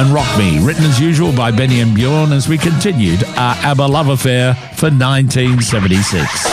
and Rock Me, written as usual by Benny and Bjorn as we continued our ABBA love affair for 1976.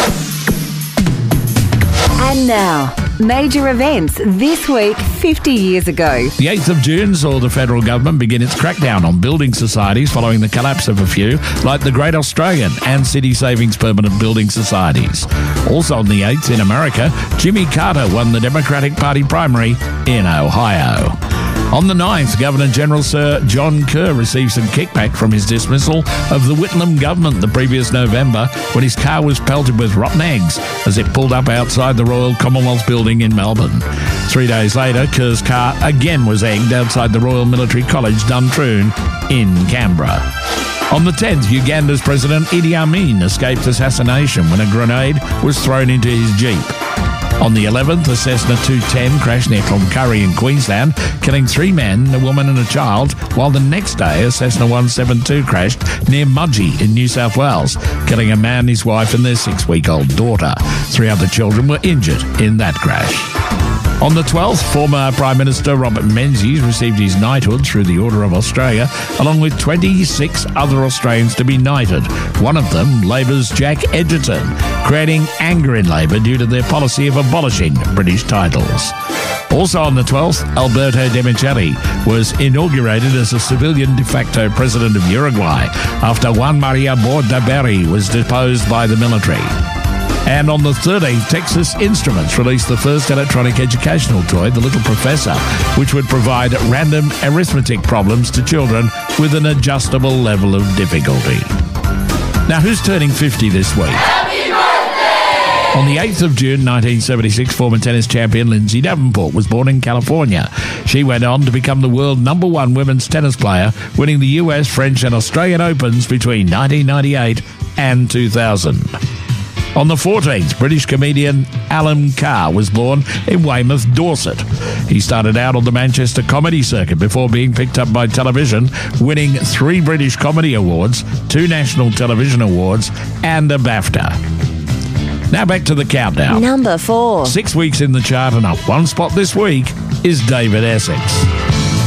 And now, major events this week 50 years ago. The 8th of June saw the federal government begin its crackdown on building societies following the collapse of a few, like the Great Australian and City Savings Permanent Building Societies. Also on the 8th in America, Jimmy Carter won the Democratic Party primary in Ohio. On the 9th, Governor-General Sir John Kerr received some kickback from his dismissal of the Whitlam government the previous November when his car was pelted with rotten eggs as it pulled up outside the Royal Commonwealth Building in Melbourne. 3 days later, Kerr's car again was egged outside the Royal Military College, Duntroon, in Canberra. On the 10th, Uganda's President Idi Amin escaped assassination when a grenade was thrown into his Jeep. On the 11th, a Cessna 210 crashed near Cloncurry in Queensland, killing 3 men, a woman and a child, while the next day a Cessna 172 crashed near Mudgee in New South Wales, killing a man, his wife and their 6-week-old daughter. 3 other children were injured in that crash. On the 12th, former Prime Minister Robert Menzies received his knighthood through the Order of Australia, along with 26 other Australians to be knighted, one of them Labor's Jack Edgerton, creating anger in Labor due to their policy of abolishing British titles. Also on the 12th, Alberto De Micheli was inaugurated as a civilian de facto president of Uruguay after Juan Maria Bordaberry was deposed by the military. And on the 13th, Texas Instruments released the first electronic educational toy, The Little Professor, which would provide random arithmetic problems to children with an adjustable level of difficulty. Now, who's turning 50 this week? Happy birthday! On the 8th of June 1976, former tennis champion Lindsay Davenport was born in California. She went on to become the world #1 women's tennis player, winning the US, French and Australian Opens between 1998 and 2000. On the 14th, British comedian Alan Carr was born in Weymouth, Dorset. He started out on the Manchester comedy circuit before being picked up by television, winning 3 British Comedy Awards, 2 National Television Awards, and a BAFTA. Now back to the countdown. Number 4. 6 weeks in the chart and up 1 spot this week is David Essex.